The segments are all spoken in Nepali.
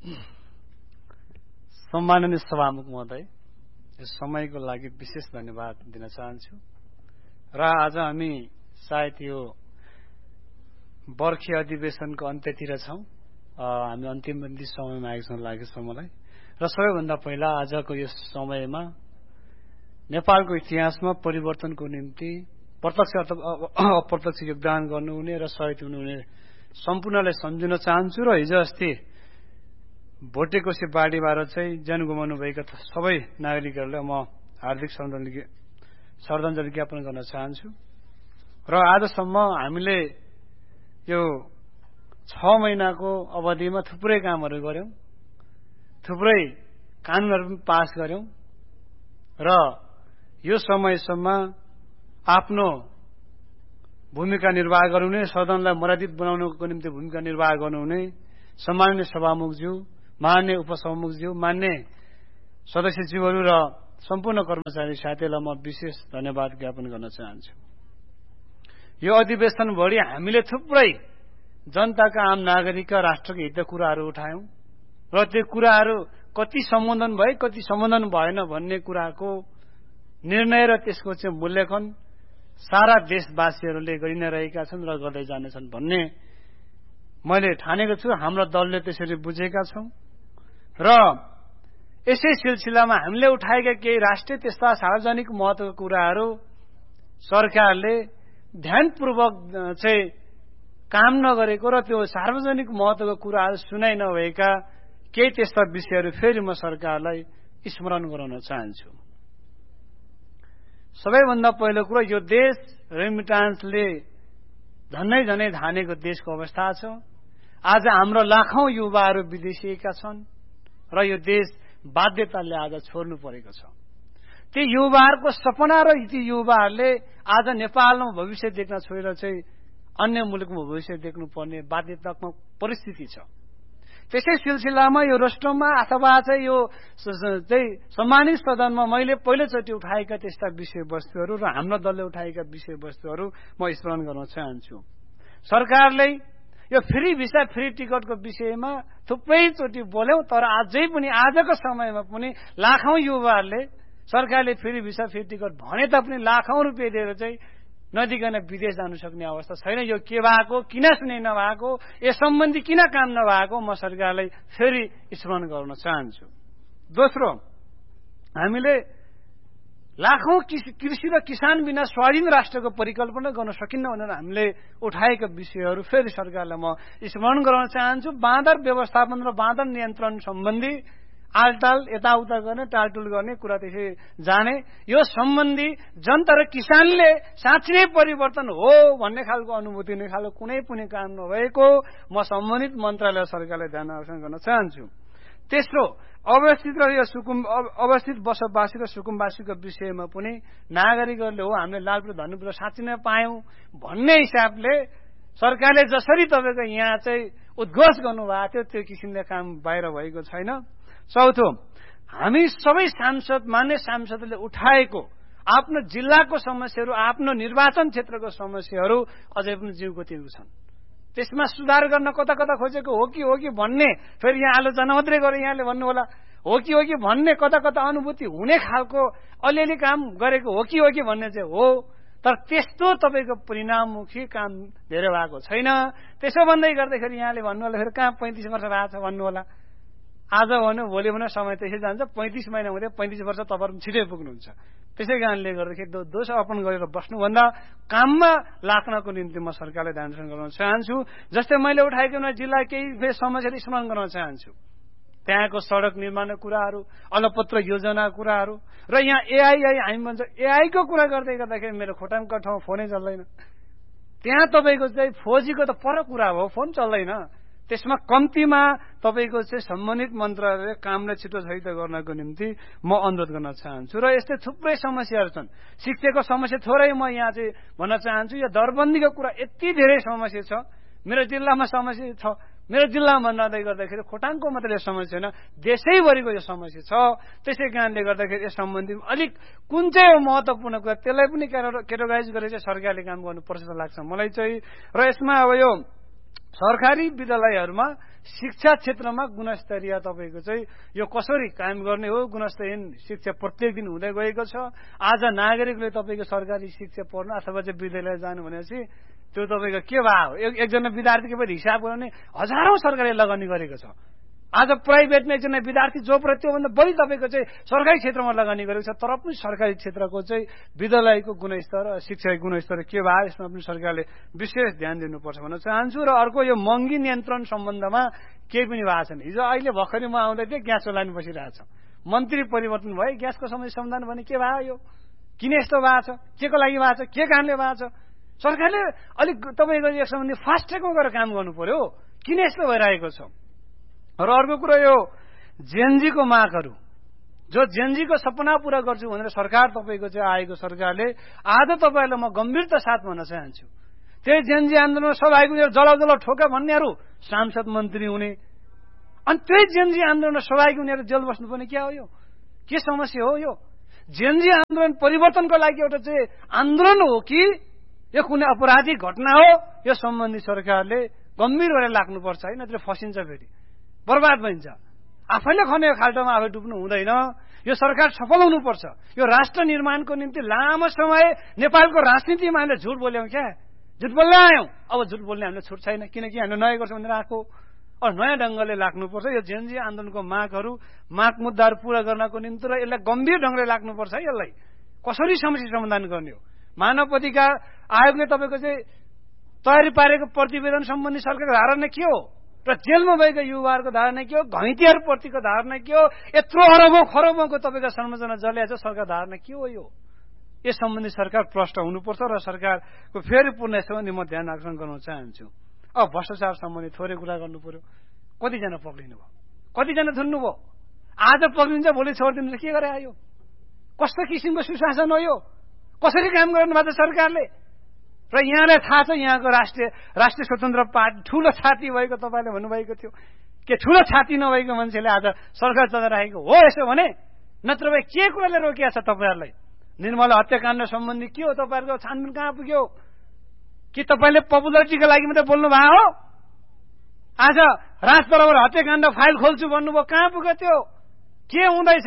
सम्माननीय सभामुख महोदय, यस समयको लागि विशेष धन्यवाद दिन चाहन्छु। र आज हामी सायद यो वर्षीय अधिवेशनको अन्त्यतिर छौं। हामी अन्तिम समयमा आएको जस्तो लागेको छ मलाई। र सबैभन्दा पहिला आजको यस समयमा नेपालको इतिहासमा परिवर्तनको निम्ति प्रत्यक्ष अप्रत्यक्ष योगदान गर्नुहुने र सहयोग हुनुहुने सम्पूर्णलाई सम्झिन चाहन्छु। र हिजो अस्ति भोटेकोशी बाढीबाट चाहिँ ज्यान गुमाउनु भएका सबै नागरिकहरूलाई म हार्दिक श्रद्धाञ्जली ज्ञापन गर्न चाहन्छु। र आजसम्म हामीले यो 6 महिनाको अवधिमा थुप्रै कामहरू गर्यौं, थुप्रै कानूनहरू पनि पास गर्यौं र यो समयसम्म आफ्नो भूमिका निर्वाह गर्नुहुने, सदनलाई मर्यादित बनाउनको निम्ति भूमिका निर्वाह गर्नुहुने सम्माननीय सभामुखज्यू, मान्य उपसभामुखज्यू, मान्य सदस्यज्यूहरू र सम्पूर्ण कर्मचारी साथीहरूलाई म विशेष धन्यवाद ज्ञापन गर्न चाहन्छु। यो अधिवेशनभरि हामीले थुप्रै जनताका आम नागरिकका राष्ट्रको हितका कुराहरू उठायौं र त्यो कुराहरू कति सम्बोधन भए कति सम्बोधन भएन भन्ने कुराको निर्णय र त्यसको चाहिँ मूल्याङ्कन सारा देशवासीहरूले गरि नै रहेका छन् र गर्दै जानेछन् भन्ने मैले ठानेको छु। हाम्रो दलले त्यसरी बुझेका छौं र यसै सिलसिलामा हामीले उठाएका केही राष्ट्रिय त्यस्ता सार्वजनिक महत्वका कुराहरू सरकारले ध्यानपूर्वक चाहिँ काम नगरेको र त्यो सार्वजनिक महत्वका कुराहरू सुनाइ नभएका केही त्यस्ता विषयहरू फेरि म सरकारलाई स्मरण गराउन चाहन्छु। सबैभन्दा पहिलो कुरो, यो देश रेमिटान्सले झन्नै धानेको देशको अवस्था छ। आज हाम्रो लाखौं युवाहरू विदेशिएका छन् र यो देश बाध्यताले आज छोड्नु परेको छ। ती युवाहरूको सपना र ती युवाहरूले आज नेपालमा भविष्य देख्न छोडेर चाहिँ अन्य मुलुकमा भविष्य देख्नुपर्ने बाध्यतात्मक परिस्थिति छ। त्यसै सिलसिलामा यो राष्ट्रमा अथवा चाहिँ यो सम्मानित सदनमा मैले पहिलोचोटि उठाएका त्यस्ता विषयवस्तुहरू र हाम्रो दलले उठाएका विषयवस्तुहरू म स्मरण गर्न चाहन्छु। सरकारले यो फ्री भिसा फ्री टिकटको विषयमा थुप्रैचोटि बोल्यौं, तर अझै पनि आजको समयमा पनि लाखौं युवाहरूले सरकारले फ्री भिसा फ्री टिकट भने तापनि लाखौं रुपियाँ दिएर चाहिँ नदिकन विदेश जानु सक्ने अवस्था छैन। यो के भएको, किन सुने नभएको, यस सम्बन्धी किन काम नभएको म सरकारलाई फेरि स्मरण गर्न चाहन्छु। दोस्रो, हामीले लाखौं कृषि र किसान बिना स्वाधीन राष्ट्रको परिकल्पना गर्न सकिन्न भनेर हामीले उठाएका विषयहरू फेरि सरकारलाई म स्मरण गराउन चाहन्छु। बाँदर व्यवस्थापन र बाँदर नियन्त्रण सम्बन्धी आलटाल यताउता गर्ने, टालटुल गर्ने कुरा त्यसै जाने, यो सम्बन्धी जनता र किसानले साँच्चै नै परिवर्तन हो भन्ने खालको अनुभूति नै खालको कुनै पनि काम नभएको म सम्बन्धित मन्त्रालय सरकारलाई ध्यान आकर्षण गर्न चाहन्छु। तेस्रो, अवस्थित बसोबासी र सुकुम्बासीको विषयमा पनि नागरिकहरूले हो हामीले लालपुर धनुपुर साँच्चै नै पायौं भन्ने हिसाबले सरकारले जसरी तपाईको यहाँ चाहिँ उद्घोष गर्नुभएको थियो त्यो किसिमले काम बाहिर भएको छैन। चौथो, हामी सबै मान्य सांसदले उठाएको आफ्नो जिल्लाको समस्याहरू, आफ्नो निर्वाचन क्षेत्रको समस्याहरू अझै पनि जीवको तीर छन्। त्यसमा सुधार गर्न कता खोजेको हो कि भन्ने फेरि यहाँ आलोचना मात्रै गरे यहाँले भन्नु होला, हो कि भन्ने कता अनुभूति हुने खालको अलिअलि काम गरेको हो कि भन्ने चाहिँ हो, तर त्यस्तो तपाईको परिणाममुखी काम धेरै भएको छैन। त्यसो भन्दै गर्दाखेरि यहाँले भन्नु होला फेरि कहाँ 35 वर्ष भएको छ भन्नु होला। आज भन्नु भोलि भने समय त्यसै जान्छ, 35 महिना हुँदै 35 वर्ष तपाईहरु छिटै पुग्नुहुन्छ। त्यसै कारणले गर्दाखेरि दोष अर्पण गरेर बस्नुभन्दा काममा लाग्नको निम्ति म सरकारलाई ध्यान गर्न चाहन्छु। जस्तै मैले उठाएको जिल्ला केही समस्याहरू स्मरण गर्न चाहन्छु। त्यहाँको सडक निर्माणको कुराहरू, अलपत्र योजना कुराहरू र यहाँ एआई हामी भन्छ एआई को कुरा गर्दाखेरि मेरो खोटाङको ठाउँ फोनै चल्दैन। त्यहाँ तपाईको चाहिँ फोजीको त पर कुरा हो, फोन चल्दैन। त्यसमा कम्तीमा तपाईको चाहिँ सम्बन्धित मन्त्रालयले कामलाई छिटो छैटो गर्नको निम्ति म अनुरोध गर्न चाहन्छु। र यस्तै थुप्रै समस्याहरू छन्। शिक्षाको समस्या थोरै म यहाँ चाहिँ भन्न चाहन्छु। यो दरबन्दीको कुरा यति धेरै समस्या छ, मेरो जिल्लामा समस्या छ। मेरो जिल्लामा भन्दै गर्दाखेरि खोटाङको मात्रै समस्या छैन, देशैभरिको यो समस्या छ। त्यसै कारणले गर्दाखेरि यस सम्बन्धी अलिक कुन चाहिँ महत्त्वपूर्ण कुरा त्यसलाई पनि क्याटेगोराइज गरेर चाहिँ सरकारले काम गर्नुपर्छ जस्तो लाग्छ मलाई चाहिँ। र यसमा अब यो सरकारी विद्यालयहरूमा शिक्षा क्षेत्रमा गुणस्तरीय तपाईँको चाहिँ यो कसरी कायम गर्ने हो। गुणस्तरहीन शिक्षा प्रत्येक दिन हुँदै गएको छ। आज नागरिकले तपाईँको सरकारी शिक्षा पढ्नु अथवा चाहिँ विद्यालय जानु भनेपछि त्यो तपाईँको के भयो, एकजना विद्यार्थीको पनि हिसाब गर्ने हजारौं सरकारले लगानी गरेको छ। आज प्राइभेटमा एकजना विद्यार्थी जो प्रति त्योभन्दा बढी तपाईँको चाहिँ सरकारी क्षेत्रमा लगानी गरेको छ। तर पनि सरकारी क्षेत्रको चाहिँ विद्यालयको गुणस्तर शिक्षाको गुणस्तर के भयो यसमा पनि सरकारले विशेष ध्यान दिनुपर्छ भन्न चाहन्छु। र अर्को यो महँगी नियन्त्रण सम्बन्धमा केही पनि भएको छैन। हिजो अहिले भर्खरै म आउँदै थिएँ, ग्यासको लाइन बसिरहेछ। मन्त्री परिवर्तन भयो, ग्यासको समस्या समाधान भने के भयो, यो किन यस्तो भएको छ, के को लागि भएको छ, के कारणले भएको छ। सरकारले अलिक तपाईँको यस सम्बन्धी फास्ट ट्र्याकमा गएर काम गर्नु पर्यो। किन यस्तो भइरहेको छ। र अर्को कुरो यो जेएनजीको मागहरू, जो जेएनजीको सपना पूरा गर्छु भनेर सरकार तपाईँको चाहिँ आएको सरकारले आज तपाईँहरूलाई म गम्भीरता साथ भन्न चाहन्छु, त्यही जेएनजी आन्दोलनमा सहभागी हुने जलाउ जलाउ ठोका भन्नेहरू सांसद मन्त्री हुने, अनि त्यही जेएनजी आन्दोलनमा सहभागी हुनेहरू जेल बस्नुपर्ने क्या हो, यो के समस्या हो। यो जेएनजी आन्दोलन परिवर्तनको लागि एउटा चाहिँ आन्दोलन हो कि यो कुनै अपराधिक घटना हो, यो सम्बन्धी सरकारले गम्भीर भएर लाग्नुपर्छ। है नत्र फसिन्छ, फेरि बर्बाद भइन्छ। आफैले खनेको खाल्टोमा आफै डुब्नु हुँदैन। यो सरकार सफल हुनुपर्छ। यो राष्ट्र निर्माणको निम्ति लामो समय नेपालको राजनीतिमा हामीले झुट बोल्यौं, क्या झुट बोल्न आयौं। अब झुट बोल्ने हामीले छुट छैन, किनकि हामीले नयाँ गर्छौँ भनेर आएको। अब नयाँ ढंगले लाग्नुपर्छ। यो जेएनजी आन्दोलनको माग मुद्दाहरू पूरा गर्नको निम्ति र यसलाई गम्भीर ढंगले लाग्नुपर्छ। है यसलाई कसरी समस्या समाधान गर्ने हो। मानव अधिकार आयोगले तपाईँको चाहिँ तयारी पारेको प्रतिवेदन सम्बन्धी सरकारको धारणा के हो र जेलमा भएका युवाहरूको धारणा के हो, घैँतीहरूप्रतिको धारणा के हो, यत्रो अरबौं खरबौंको तपाईँको संरचना जलिया छ, सरकार धारणा के हो। यस सम्बन्धी सरकार प्रष्ट हुनुपर्छ र सरकारको फेरि पुनः सम्बन्धी म ध्यान आकर्षण गर्न चाहन्छु। अब भ्रष्टाचार सम्बन्धी थोरै कुरा गर्नु पर्यो। कतिजना पक्रिनु भयो, कतिजना थुन्नु भयो। आज पक्रिन्छ, भोलि छोडिदिन्छ, के गरे आयो। कस्तो किसिमको सुशासन हो यो, कसरी काम गर्नु भएको सरकारले। र यहाँलाई थाहा छ, यहाँको राष्ट्रिय स्वतन्त्र पार्टी ठूलो छाती भएको तपाईँले भन्नुभएको थियो, के ठूलो छाती नभएको मान्छेले आज सरकार चलाइरहेको हो यसो भने, नत्र भए के कुराले रोकिया छ तपाईँहरूलाई। निर्मला हत्याकाण्ड सम्बन्धी के हो, तपाईँहरूको छानबिन कहाँ पुग्यो। के तपाईँले पपुलरिटीको लागि मात्रै बोल्नु भयो हो। आज राज बराबर हत्याकाण्ड फाइल खोल्छु भन्नुभयो, कहाँ पुग्यो त्यो, के हुँदैछ।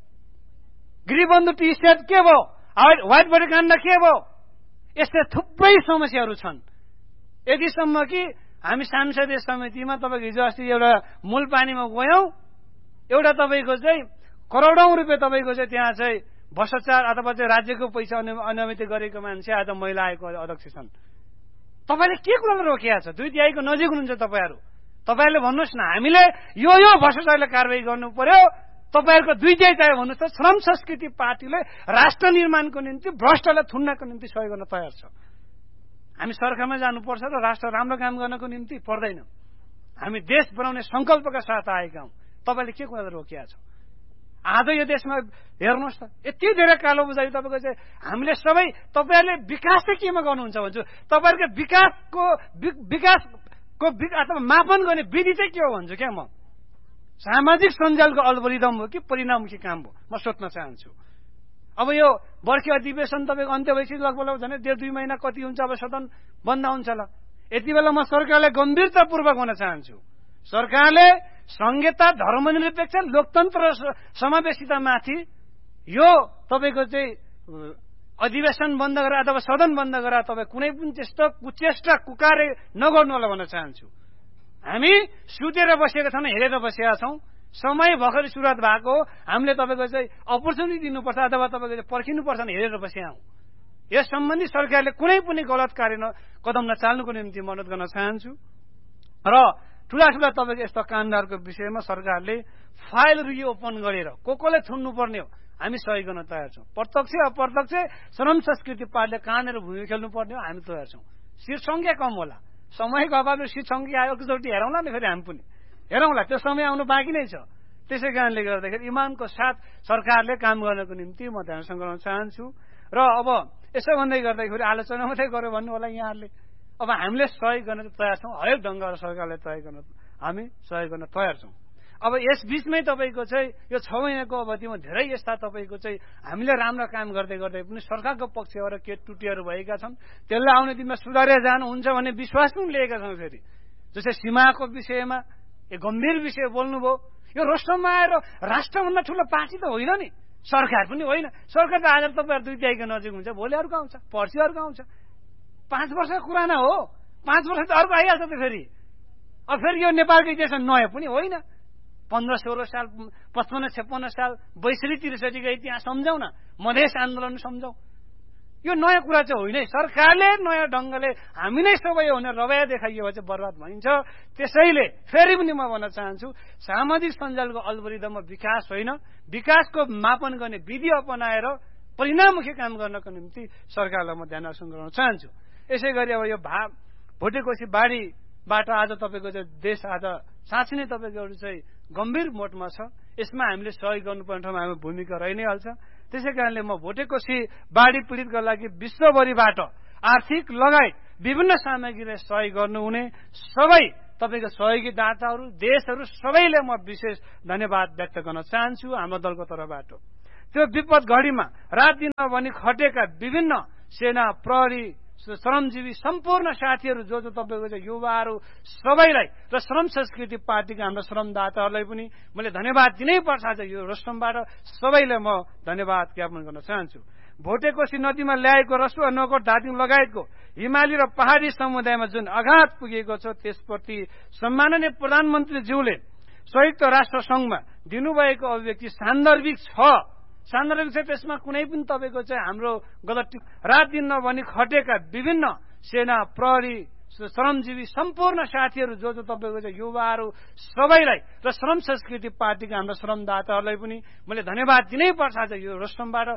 गृहबन्धु टी स्टेट के भयो, व्हाइट बडी काण्ड के भयो। यस्तै थुप्रै समस्याहरू छन्। यतिसम्म कि हामी सांसदीय समितिमा तपाईँको हिजो अस्ति एउटा मूल पानीमा गयौं, एउटा तपाईँको चाहिँ करोडौं रुपियाँ तपाईँको चाहिँ त्यहाँ चाहिँ भ्रष्टाचार अथवा चाहिँ राज्यको पैसा अनियमित गरेको मान्छे आज महिला आयोगको अध्यक्ष छन्। तपाईँले के कुरामा रोकिया छ। 2 तिहाईको नजिक हुनुहुन्छ तपाईँहरू। तपाईँले भन्नुहोस् न, हामीले यो भ्रष्टाचारलाई कारवाही गर्नु पर्यो। तपाईँहरूको 2 तिहाई चाहियो भन्नुहोस् त। श्रम संस्कृति पार्टीले राष्ट्र निर्माणको निम्ति भ्रष्टलाई थुन्नको निम्ति सहयोग गर्न तयार छ। हामी सरकारमा जानुपर्छ र राष्ट्र राम्रो काम गर्नको निम्ति पर्दैन। हामी देश बनाउने संकल्पका साथ आएका हौं। तपाईँले के कुरा रोकिया छ। आज यो देशमा हेर्नुहोस् त, यति धेरै कालो बुझाइ तपाईँको चाहिँ हामीले सबै तपाईँहरूले विकास चाहिँ केमा गर्नुहुन्छ भन्छु। तपाईँहरूको विकासको अथवा मापन गर्ने विधि चाहिँ के हो भन्छु क्या म। सामाजिक सञ्जालको अल्गोरिदम हो कि परिणाममुखी काम हो, म सोध्न चाहन्छु। अब यो वर्षीय अधिवेशन तपाईँको अन्त्य भएपछि लगभग झन् 1.5-2 महिना कति हुन्छ, अब सदन बन्द हुन्छ ल। यति बेला म सरकारलाई गम्भीरतापूर्वक भन्न चाहन्छु, सरकारले संहिता, धर्मनिरपेक्ष, लोकतन्त्र र समावेशितामाथि यो तपाईँको चाहिँ अधिवेशन बन्द गरेर अथवा सदन बन्द गरेर तपाईँ कुनै पनि त्यस्तो कुचेष्टा कुकारे नगर्नु होला भन्न चाहन्छु। हामी सुतेर बसेका छौँ, हेरेर बसेका छौँ। समय भर्खरै सुरुवात भएको हो। हामीले तपाईँको चाहिँ अपर्च्युनिटी दिनुपर्छ अथवा तपाईँको पर्खिनुपर्छ भने हेरेर बसेका हौं। यस सम्बन्धी सरकारले कुनै पनि गलत कदम नचाल्नुको निम्ति म अनुरोध गर्न चाहन्छु। र ठूला तपाईँको यस्तो काण्डहरूको विषयमा सरकारले फाइल रिओपन गरेर कसले थुन्नुपर्ने हो हामी सहयोग गर्न तयार छौं। प्रत्यक्ष अप्रत्यक्ष श्रम संस्कृति पार्टीले कहाँनिर भूमिका खेल्नु पर्ने हो हामी तयार छौं। सीट संख्या कम होला, समयको अभावले सीट संख्या आयो, एकचोटि हेरौँला नि, फेरि हामी पनि हेरौँला, त्यो समय आउनु बाँकी नै छ। त्यसै कारणले गर्दाखेरि इमानको साथ सरकारले काम गर्नको निम्ति म ध्यानसँग गर्न चाहन्छु। र अब यसो भन्दै गर्दाखेरि आलोचना मात्रै गर्यो भन्नु होला यहाँहरूले। अब हामीले सहयोग गर्न तयार छौं। हरेक ढंगबाट सरकारले हामी सहयोग गर्न तयार छौं। अब यस बीचमै तपाईँको चाहिँ यो 6 महिनाको अवधिमा धेरै यस्ता तपाईँको चाहिँ हामीले राम्रो काम गर्दै गर्दै पनि सरकारको पक्षबाट के त्रुटिहरू भएका छन्, त्यसलाई आउने दिनमा सुधारेर जानुहुन्छ भन्ने विश्वास पनि लिएका छौं। फेरि जस्तै सीमाको विषयमा एक गम्भीर विषय बोल्नुभयो। यो रोस्टममा आएर राष्ट्रभन्दा ठुलो पार्टी त होइन नि, सरकार पनि होइन। सरकार त आज तपाईँहरू दुई तिहाईको नजिक हुन्छ, भोलि अर्को आउँछ, पर्सि अर्को आउँछ। 5 वर्षको कुरा न हो, 5 वर्ष त अर्को आइहाल्छ त फेरि। अब फेरि यो नेपालको इतिहासमा नयाँ पनि होइन। 15-16 साल, 55-56 साल 62-63 इतिहास सम्झौँ न, मधेस आन्दोलन सम्झौँ। यो नयाँ कुरा चाहिँ होइन। सरकारले नयाँ ढङ्गले हामी नै सबै हुने रवाया देखाइयो भने चाहिँ बर्बाद भइन्छ। त्यसैले फेरि पनि म भन्न चाहन्छु, सामाजिक सञ्जालको अल्गोरिदममा विकास होइन, विकासको मापन गर्ने विधि अपनाएर परिणाममुखी काम गर्नको निम्ति सरकारलाई म ध्यान आकर्षण गराउन चाहन्छु। यसै गरी अब यो भोटेकोशी बाढीबाट आज तपाईँको चाहिँ देश आज साँच्चै नै तपाईँको एउटा चाहिँ गम्भीर मोडमा छ। यसमा हामीले सहयोग गर्नुपर्ने ठाउँमा हाम्रो भूमिका रहि नै हाल्छ। त्यसै कारणले म भोटेकोशी बाढी पीडितका लागि विश्वभरिबाट आर्थिक लगायत विभिन्न सामग्रीलाई सहयोग गर्नुहुने सबै तपाईँको सहयोगी दाताहरू, देशहरू सबैले म विशेष धन्यवाद व्यक्त गर्न चाहन्छु हाम्रो दलको तर्फबाट। त्यो विपद घडीमा रात दिन भनी खटेका विभिन्न सेना, प्रहरी, श्रमजीवी सम्पूर्ण साथीहरू जो तपाईँको चाहिँ युवाहरू सबैलाई र श्रम संस्कृति पार्टीका हाम्रा श्रमदाताहरूलाई पनि मैले धन्यवाद दिनै पर्छ। आज यो रोस्टमबाट सबैलाई म धन्यवाद ज्ञापन गर्न चाहन्छु। भोटेकोशी नदीमा ल्याएको रसुवा, नोकट, धादिङ लगायतको हिमाली र पहाडी समुदायमा जुन आघात पुगेको छ त्यसप्रति सम्माननीय प्रधानमन्त्रीज्यूले संयुक्त राष्ट्र संघमा दिनुभएको अभिव्यक्ति सान्दर्भिक छ। त्यसमा कुनै पनि तपाईँको चाहिँ हाम्रो गलत रात दिन नभनी खटेका विभिन्न सेना, प्रहरी, श्रमजीवी सम्पूर्ण साथीहरू जो तपाईँको चाहिँ युवाहरू सबैलाई र श्रम संस्कृति पार्टीका हाम्रा श्रमदाताहरूलाई पनि मैले धन्यवाद दिनै पर्छ। आज यो रोस्टमबाट